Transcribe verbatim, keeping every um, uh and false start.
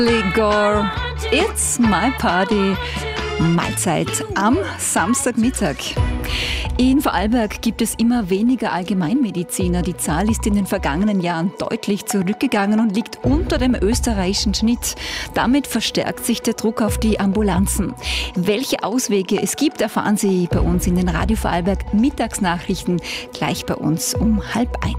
Gore, It's My Party, Mahlzeit am Samstagmittag. In Vorarlberg gibt es immer weniger Allgemeinmediziner. Die Zahl ist in den vergangenen Jahren deutlich zurückgegangen und liegt unter dem österreichischen Schnitt. Damit verstärkt sich der Druck auf die Ambulanzen. Welche Auswege es gibt, erfahren Sie bei uns in den Radio Vorarlberg Mittagsnachrichten gleich bei uns um halb eins.